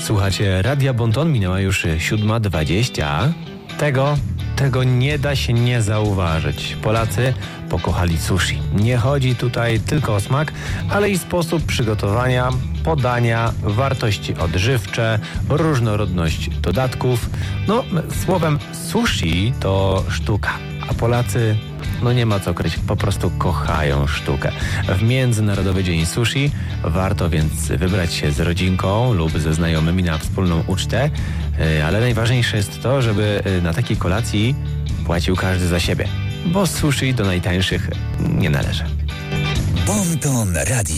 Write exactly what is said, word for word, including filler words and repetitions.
Słuchacie Radia Bonton, minęła już siódma dwadzieścia. Tego, tego nie da się nie zauważyć. Polacy pokochali sushi. Nie chodzi tutaj tylko o smak, ale i sposób przygotowania, podania, wartości odżywcze, różnorodność dodatków. No, słowem sushi to sztuka, a Polacy, no nie ma co kryć, po prostu kochają sztukę. W Międzynarodowy Dzień Sushi warto więc wybrać się z rodzinką lub ze znajomymi na wspólną ucztę, ale najważniejsze jest to, żeby na takiej kolacji płacił każdy za siebie, bo sushi do najtańszych nie należy. Bonton Radio.